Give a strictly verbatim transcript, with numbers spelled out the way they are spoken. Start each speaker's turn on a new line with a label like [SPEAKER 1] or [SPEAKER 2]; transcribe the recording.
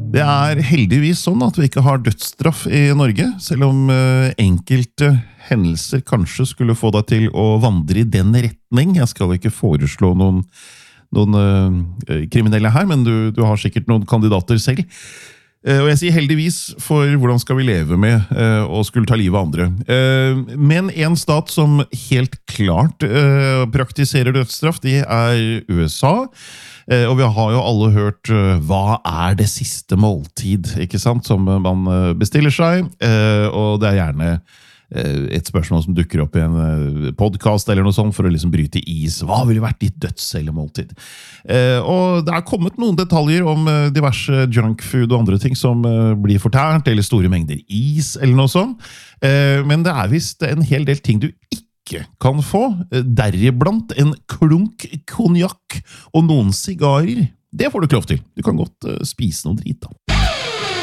[SPEAKER 1] Det er heldigvis sånn at vi ikke har dødsstraff i Norge, selv om eh, enkelte hendelser kanskje skulle få deg til å vandre i den retning. Jeg skal ikke foreslå noen, noen eh, kriminelle her, men du, du har sikkert noen kandidater selv. Eh, og jeg sier heldigvis, for hvordan skal vi leve med eh, å skulle ta livet av andre? Eh, men en stat som helt klart eh, praktiserer dødsstraff, det er U S A. Eh, og vi har jo alle hørt uh, hva er det siste måltid, ikke sant, som man uh, bestiller seg, uh, og det er gjerne uh, et spørsmål som dukker opp i en uh, podcast eller noe sånt for å liksom bryte is. Hva ville vært ditt døds- eller måltid? Uh, og det er kommet noen detaljer om uh, diverse junkfood og andre ting som uh, blir fortært, eller store mengder is eller noe sånt. Uh, men det er vist en hel del ting du ikke kan få, deriblant en klunk konjakk og noen sigarer. Det får du ikke lov til. Du kan godt uh, spise noe drit da.